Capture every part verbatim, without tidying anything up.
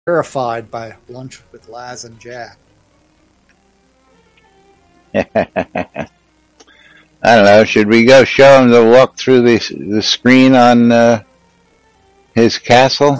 Verified by Lunch with Laz and Jack. I don't know. Should we go show him the walk through the the screen on uh, his castle?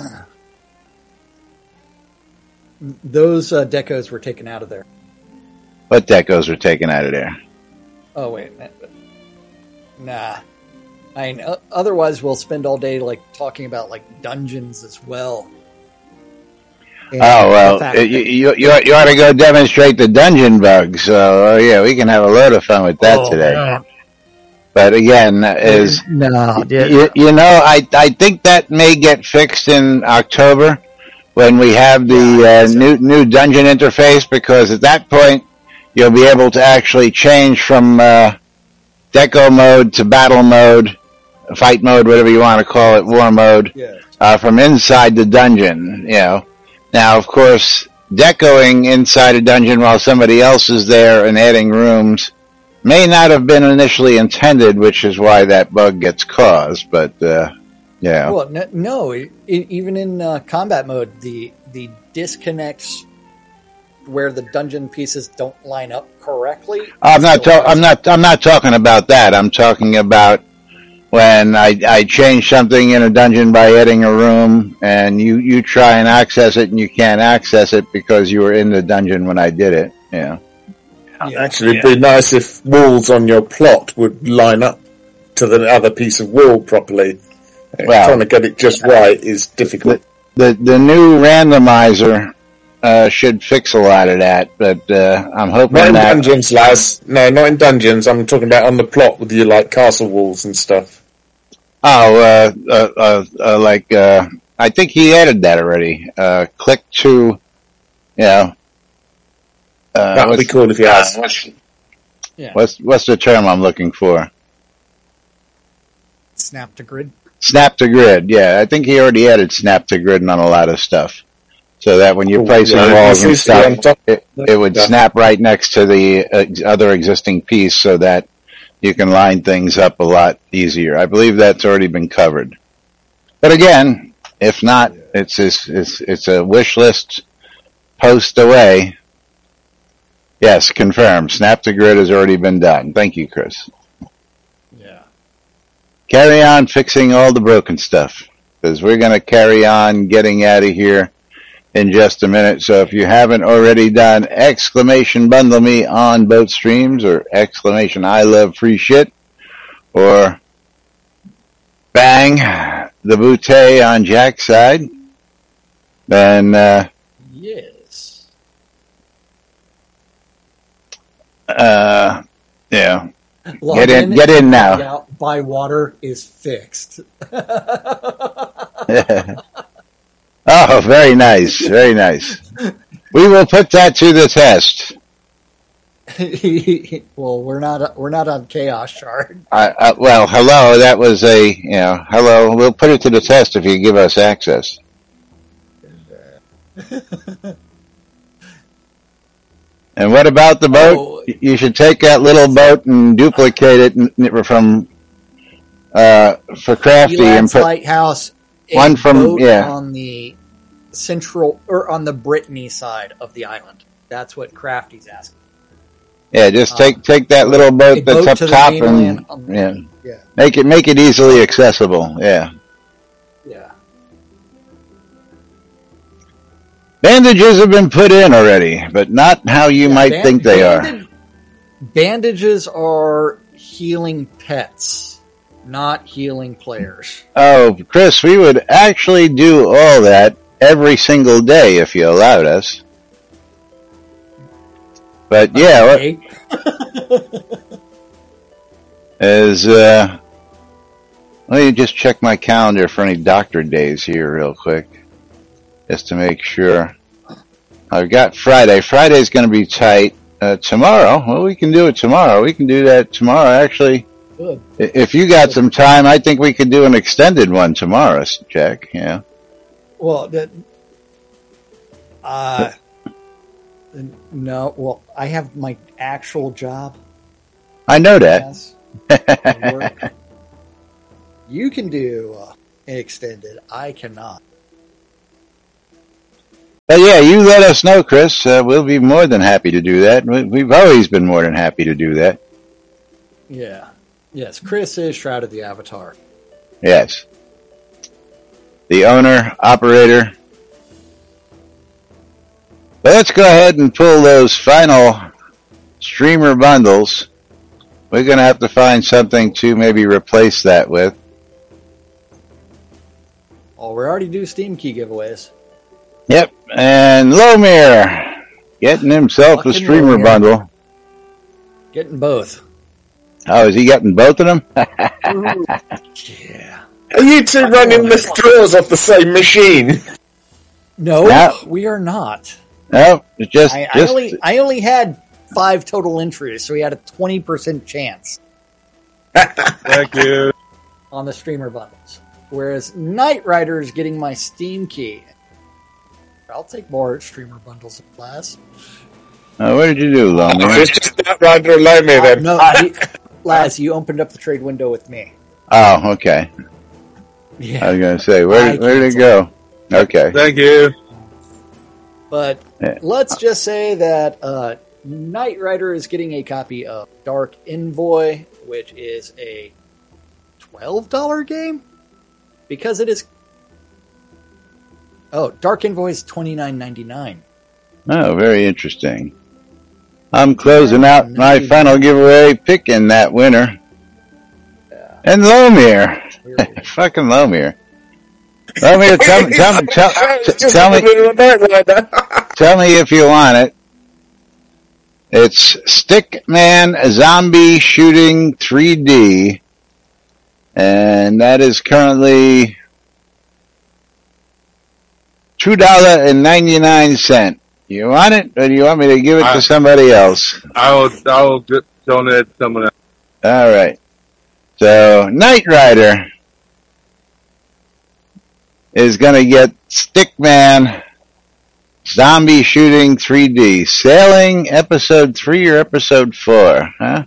Those uh, decos were taken out of there. What decos were taken out of there? Oh wait, nah. I mean, otherwise we'll spend all day like talking about like dungeons as well. And oh well, you, you you you ought to go demonstrate the dungeon bugs. So oh, yeah, we can have a load of fun with that oh, today. Man. But again, is no, you, you know, I I think that may get fixed in October when we have the uh, new new dungeon interface, because at that point you'll be able to actually change from uh, deco mode to battle mode, fight mode, whatever you want to call it, war mode, yeah. uh, from inside the dungeon. You know. Now, of course, decoing inside a dungeon while somebody else is there and adding rooms may not have been initially intended, which is why that bug gets caused. But uh, yeah, well, no, no it, even in uh, combat mode, the the disconnects where the dungeon pieces don't line up correctly. I'm not. Ta- I'm not. I'm not talking about that. I'm talking about when I, I change something in a dungeon by adding a room, and you, you try and access it, and you can't access it because you were in the dungeon when I did it. Yeah. yeah Actually, it'd be nice if walls on your plot would line up to the other piece of wall properly. Well, trying to get it just right is difficult. The the, the new randomizer uh, should fix a lot of that, but uh, I'm hoping not in that dungeons, Laz. No, not in dungeons. I'm talking about on the plot with your like castle walls and stuff. Oh, uh, uh, uh, uh, like, uh, I think he added that already. Uh, click to, you know, uh, that would be cool if he has. Uh, what's, yeah. what's, what's the term I'm looking for? Snap to grid? Snap to grid, yeah. I think he already added snap to grid on a lot of stuff. So that when you're cool. placing yeah, walls and stuff, it, it would yeah. snap right next to the uh, other existing piece so that you can line things up a lot easier. I believe that's already been covered. But again, if not, it's it's it's, it's a wish list post away. Yes, confirmed. Snap to grid has already been done. Thank you, Chris. Yeah. Carry on fixing all the broken stuff, because we're going to carry on getting out of here in just a minute. So if you haven't already done exclamation bundle me on both streams, or exclamation I love free shit, or bang the bootay on Jack's side, then uh, yes, uh, yeah, Log get in, in, get in now. Out by water is fixed. Oh, very nice, very nice. We will put that to the test. Well, we're not we're not on Chaos Shard. Uh, uh, well, hello. That was a you know hello. We'll put it to the test if you give us access. And what about the boat? Oh, you should take that little boat and duplicate it from uh, for Crafty Elad's and put Lighthouse. One from yeah on the central or on the Brittany side of the island. That's what Crafty's asking. Yeah, just take um, take that little boat that's boat up top and the, yeah. yeah, make it make it easily accessible. Yeah, yeah. Bandages have been put in already, but not how you yeah, might band- think they bandage- are. Bandages are healing pets, not healing players. Oh, Chris, we would actually do all that every single day if you allowed us. But yeah, okay. as uh, let me just check my calendar for any doctor days here real quick, just to make sure. I've got Friday. Friday's going to be tight. Uh, tomorrow, well, we can do it tomorrow. We can do that tomorrow, actually. Good. If you got some time, I think we could do an extended one tomorrow, Jack. Yeah. Well, that, uh, no. Well, I have my actual job. I know that. Yes. You can do uh, an extended. I cannot. But yeah, you let us know, Chris. Uh, we'll be more than happy to do that. We've always been more than happy to do that. Yeah. Yes, Chris is Shroud of the Avatar. Yes. The owner, operator. But let's go ahead and pull those final streamer bundles. We're going to have to find something to maybe replace that with. Oh, we already do Steam Key giveaways. Yep, and Lomir getting himself Fucking a streamer Lomir. Bundle. Getting both. Oh, is he getting both of them? Yeah. Are you two running the drawers off the same machine? No, no. We are not. No, it's just I, just. I only I only had five total entries, so we had a twenty percent chance. Thank you. On the streamer bundles. Whereas Knight Rider is getting my Steam Key. I'll take more streamer bundles in class. Uh, what did you do, Lomir? Uh, just Knight Rider alone me then. Uh, no, he, Laz, you opened up the trade window with me. Oh, okay. Yeah. I was going to say, where, where did it go? Okay. Thank you. But yeah. Let's just say that uh, Knight Rider is getting a copy of Dark Envoy, which is a twelve dollars game? Because it is... Oh, Dark Envoy is twenty-nine ninety-nine. Oh, very interesting. I'm closing out my final giveaway, picking that winner. Yeah. And Lomir. Fucking Lomir. Lomir, tell me, tell me, tell, tell me, tell me if you want it. It's Stickman Zombie Shooting three D. And that is currently two dollars and ninety-nine cents. You want it, or do you want me to give it I, to somebody else? I will, I will donate it to someone else. All right. So, Knight Rider is going to get Stickman Zombie Shooting three D. Sailing episode three or episode four, huh?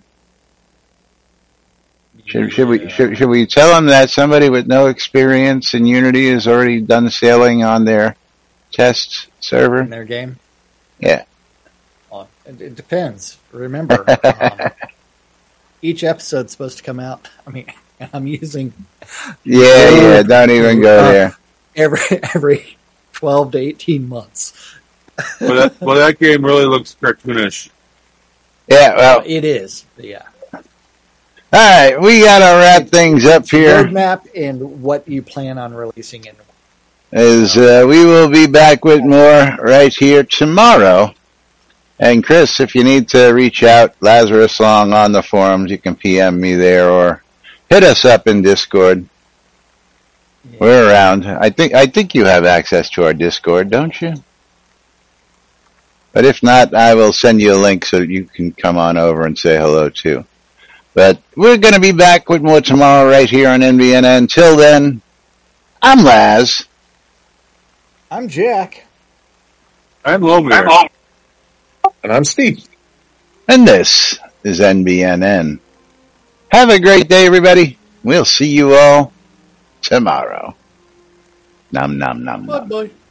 Should, should we should, should we tell them that somebody with no experience in Unity has already done sailing on their test server? In their game? Yeah. Well, it, it depends. Remember, um, each episode's supposed to come out. I mean, I'm using... Yeah, yeah, don't even go uh, there. Every every twelve to eighteen months. well, that, well, that game really looks cartoonish. Yeah, well... Uh, it is, yeah. All right, we got to wrap things up here. Roadmap and what you plan on releasing in. Is uh, we will be back with more right here tomorrow. And Chris, if you need to reach out, Lazarus Long on the forums, you can P M me there or hit us up in Discord. Yeah. We're around. I think I think you have access to our Discord, don't you? But if not, I will send you a link so you can come on over and say hello too. But we're going to be back with more tomorrow right here on N B N N. Until then, I'm Laz. I'm Jack. I'm Lomir. And I'm Steve. And this is N B N N. Have a great day, everybody. We'll see you all tomorrow. Nom, nom, nom, nom. Bye-bye.